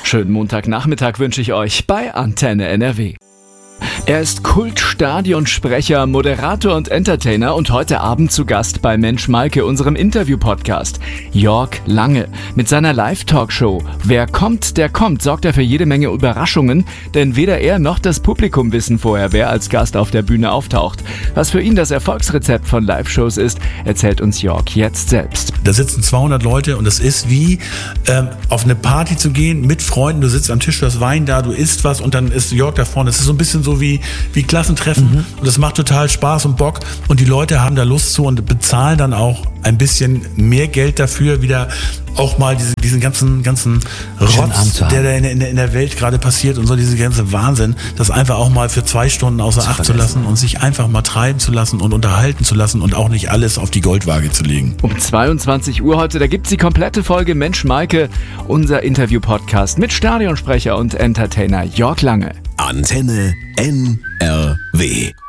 Schönen Montagnachmittag wünsche ich euch bei Antenne NRW. Er ist Kultstadionsprecher, Moderator und Entertainer und heute Abend zu Gast bei Mensch Maike, unserem Interview-Podcast. Jörg Lange. Mit seiner Live-Talkshow Wer kommt, der kommt, sorgt er für jede Menge Überraschungen, denn weder er noch das Publikum wissen vorher, wer als Gast auf der Bühne auftaucht. Was für ihn das Erfolgsrezept von Live-Shows ist, erzählt uns Jörg jetzt selbst. Da sitzen 200 Leute und es ist wie auf eine Party zu gehen mit Freunden. Du sitzt am Tisch, du hast Wein da, du isst was und dann ist Jörg da vorne. Es ist so ein bisschen so wie Klassentreffen und das macht total Spaß und Bock und die Leute haben da Lust zu und bezahlen dann auch ein bisschen mehr Geld dafür, wieder auch mal diesen ganzen Rotz, der da in der Welt gerade passiert und so, diese ganze Wahnsinn, das einfach auch mal für 2 Stunden außer Acht zu lassen und sich einfach mal treiben zu lassen und unterhalten zu lassen und auch nicht alles auf die Goldwaage zu legen. Um 22 Uhr heute, da gibt's die komplette Folge Mensch Maike, unser Interview-Podcast mit Stadionsprecher und Entertainer Jörg Lange. Antenne NRW.